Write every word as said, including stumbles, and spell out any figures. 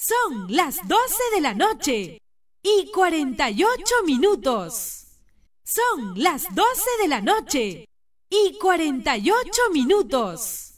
Son las doce de la noche y cuarenta y ocho minutos. Son las doce de la noche y cuarenta y ocho minutos.